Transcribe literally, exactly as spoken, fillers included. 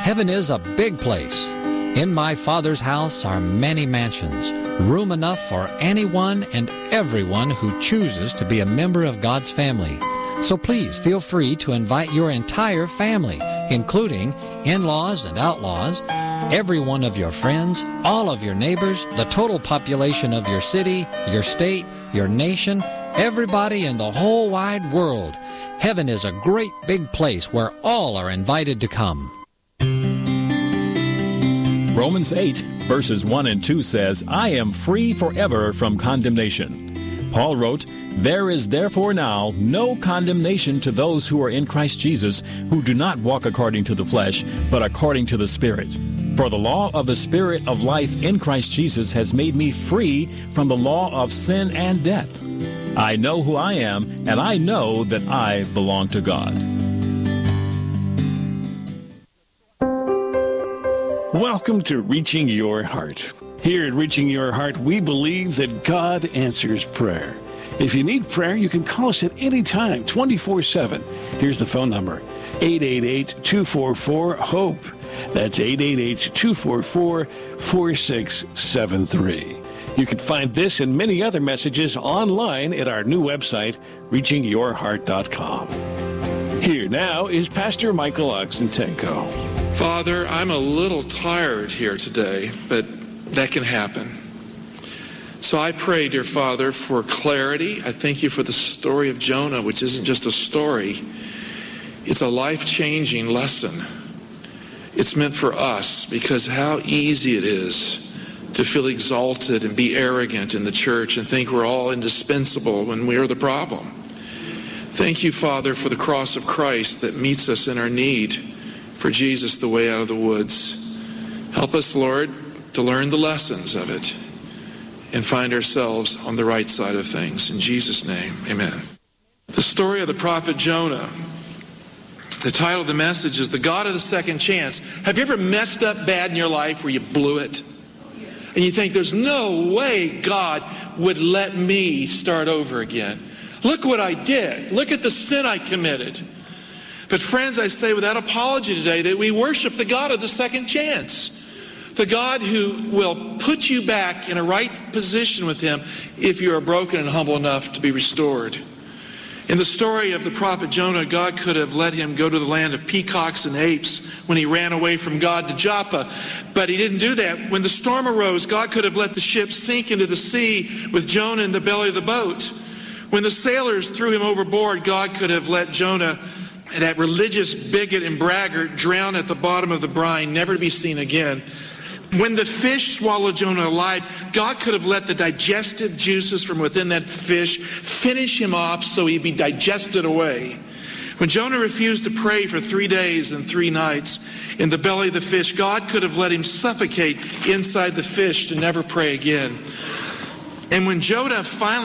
Heaven is a big place. In my Father's house are many mansions, room enough for anyone and everyone who chooses to be a member of God's family. So please feel free to invite your entire family, including in-laws and outlaws, every one of your friends, all of your neighbors, the total population of your city, your state, your nation, everybody in the whole wide world. Heaven is a great big place where all are invited to come. Romans eight, verses one and two says, I am free forever from condemnation. Paul wrote, There is therefore now no condemnation to those who are in Christ Jesus, who do not walk according to the flesh, but according to the Spirit. For the law of the Spirit of life in Christ Jesus has made me free from the law of sin and death. I know who I am, and I know that I belong to God. Welcome to Reaching Your Heart. Here at Reaching Your Heart, we believe that God answers prayer. If you need prayer, you can call us at any time, twenty-four seven. Here's the phone number, eight eight eight, two four four, HOPE. That's eight eight eight, two four four, four six seven three. You can find this and many other messages online at our new website, reaching your heart dot com. Here now is Pastor Michael Oxentenko. Father, I'm a little tired here today, but that can happen. So I pray, dear Father, for clarity. I thank you for the story of Jonah, which isn't just a story. It's a life-changing lesson. It's meant for us, because how easy it is to feel exalted and be arrogant in the church and think we're all indispensable when we are the problem. Thank you, Father, for the cross of Christ that meets us in our need, for Jesus, the way out of the woods. Help us, Lord, to learn the lessons of it and find ourselves on the right side of things. In Jesus' name, amen. The story of the prophet Jonah. The title of the message is The God of the Second Chance. Have you ever messed up bad in your life where you blew it? And you think, there's no way God would let me start over again. Look what I did. Look at the sin I committed. But friends, I say without apology today that we worship the God of the second chance. The God who will put you back in a right position with him if you are broken and humble enough to be restored. In the story of the prophet Jonah, God could have let him go to the land of peacocks and apes when he ran away from God to Joppa. But he didn't do that. When the storm arose, God could have let the ship sink into the sea with Jonah in the belly of the boat. When the sailors threw him overboard, God could have let Jonah, that religious bigot and braggart, drown at the bottom of the brine, never to be seen again. When the fish swallowed Jonah alive, God could have let the digestive juices from within that fish finish him off so he'd be digested away. When Jonah refused to pray for three days and three nights in the belly of the fish, God could have let him suffocate inside the fish to never pray again. And when Jonah finally